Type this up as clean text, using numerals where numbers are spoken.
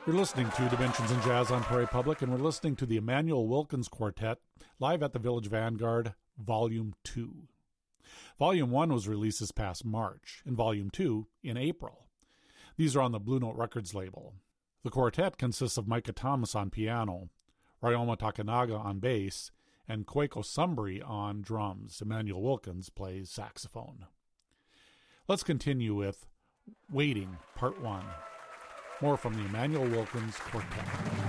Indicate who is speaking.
Speaker 1: You're listening to Dimensions in Jazz on Prairie Public, and we're listening to the Emanuel Wilkins Quartet live at the Village Vanguard, Volume 2. Volume 1 was released this past March, and Volume 2 in April. These are on the Blue Note Records label. The quartet consists of Micah Thomas on piano, Ryoma Takanaga on bass, and Koiko Sumbri on drums. Emanuel Wilkins plays saxophone. Let's continue with Waiting, Part 1. More from the Emanuel Wilkins Quartet.